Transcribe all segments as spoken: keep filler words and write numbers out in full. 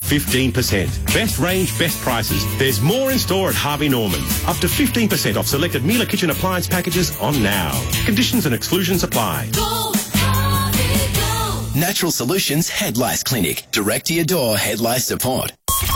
fifteen percent. Best range, best prices. There's more in store at Harvey Norman. Up to fifteen percent off selected Miele kitchen appliance packages on now. Conditions and exclusions apply. Go, Harvey, go. Natural Solutions Head Lice Clinic. Direct to your door head lice support.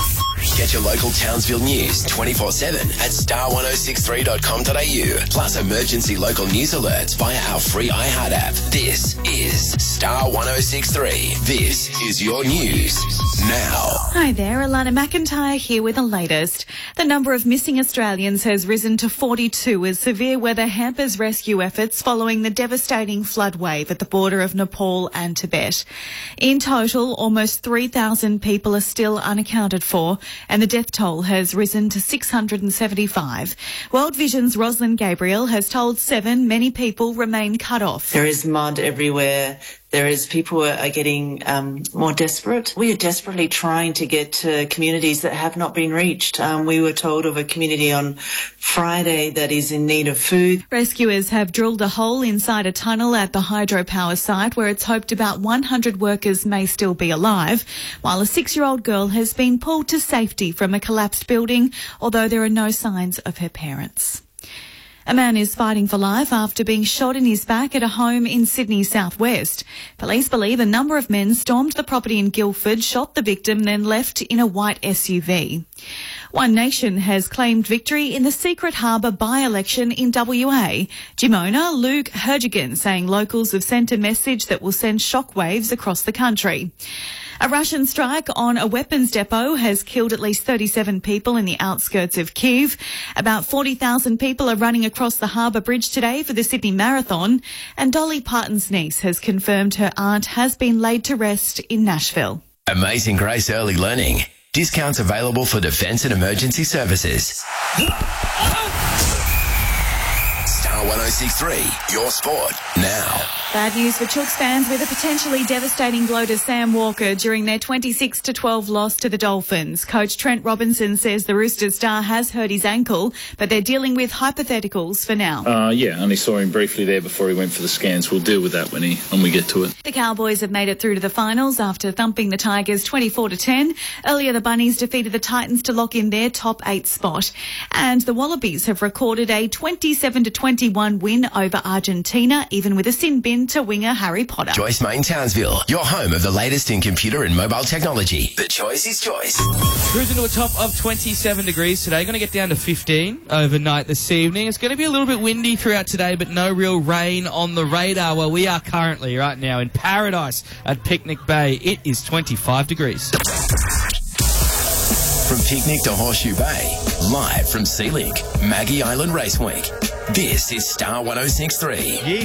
Get your local Townsville news twenty-four seven at star one oh six three dot com dot a u. Plus emergency local news alerts via our free iHeart app. This is Star one oh six three. This is your news now. Hi there, Alana McIntyre here with the latest. The number of missing Australians has risen to forty-two as severe weather hampers rescue efforts following the devastating flood wave at the border of Nepal and Tibet. In total, almost three thousand people are still unaccounted for, and the death toll has risen to six hundred seventy-five. World Vision's Rosalind Gabriel has told Seven many people remain cut off. There is mud everywhere. There is people are getting um, more desperate. We are desperately trying to get to communities that have not been reached. Um, we were told of a community on Friday that is in need of food. Rescuers have drilled a hole inside a tunnel at the hydropower site where it's hoped about one hundred workers may still be alive, while a six-year-old girl has been pulled to safety from a collapsed building, although there are no signs of her parents. A man is fighting for life after being shot in his back at a home in Sydney's southwest. Police believe a number of men stormed the property in Guildford, shot the victim, then left in a white S U V. One Nation has claimed victory in the Secret Harbour by-election in W A. Gym owner Luke Herjigan saying locals have sent a message that will send shockwaves across the country. A Russian strike on a weapons depot has killed at least thirty-seven people in the outskirts of Kyiv. About forty thousand people are running across the Harbour Bridge today for the Sydney Marathon. And Dolly Parton's niece has confirmed her aunt has been laid to rest in Nashville. Amazing Grace Early Learning. Discounts available for defence and emergency services. Star one oh six three, your sport now. Bad news for Chooks fans with a potentially devastating blow to Sam Walker during their twenty-six to twelve loss to the Dolphins. Coach Trent Robinson says the Roosters star has hurt his ankle, but they're dealing with hypotheticals for now. Uh, yeah, only saw him briefly there before he went for the scans. We'll deal with that when he when we get to it. The Cowboys have made it through to the finals after thumping the Tigers twenty-four to ten. Earlier, the Bunnies defeated the Titans to lock in their top eight spot. And the Wallabies have recorded a twenty-seven to twenty-one win over Argentina, even with a sin bin to winger Harry Potter. Joyce Main Townsville, your home of the latest in computer and mobile technology. The choice is choice. Cruising to a top of twenty-seven degrees today. Going to get down to fifteen overnight this evening. It's going to be a little bit windy throughout today, but no real rain on the radar. Well, we are currently right now in paradise at Picnic Bay. It is twenty-five degrees. From Picnic to Horseshoe Bay, live from Sea Link, Maggie Island Race Week. This is Star one oh six three.